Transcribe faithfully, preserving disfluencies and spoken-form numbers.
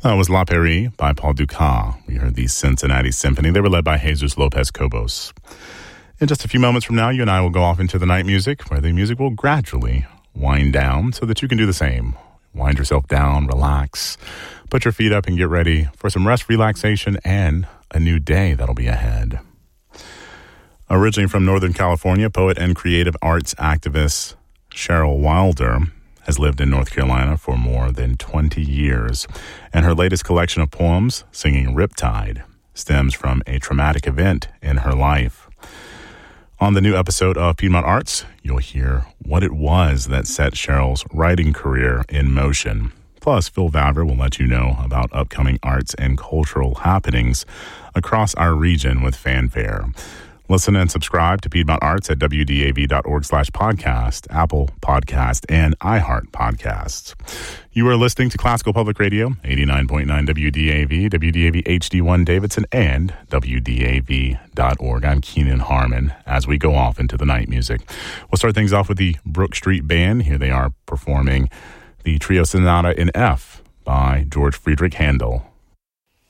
That was La Pairie by Paul Dukas. We heard the Cincinnati Symphony. They were led by Jesus Lopez Cobos. In just a few moments from now, you and I will go off into the night music, where the music will gradually wind down so that you can do the same. Wind yourself down, relax, put your feet up and get ready for some rest, relaxation, and a new day that'll be ahead. Originally from Northern California, poet and creative arts activist Cheryl Wilder has lived in North Carolina for more than twenty years, and her latest collection of poems, Singing Riptide, stems from a traumatic event in her life. On the new episode of Piedmont Arts, you'll hear what it was that set Cheryl's writing career in motion. Plus, Phil Vavra will let you know about upcoming arts and cultural happenings across our region with fanfare. Listen and subscribe to Piedmont Arts at W D A V dot org slash podcast, Apple Podcast, and iHeart Podcasts. You are listening to Classical Public Radio, eighty-nine point nine W D A V, W D A V H D one Davidson, and W D A V dot org. I'm Keenan Harmon as we go off into the night music. We'll start things off with the Brook Street Band. Here they are performing the Trio Sonata in F by George Friedrich Handel.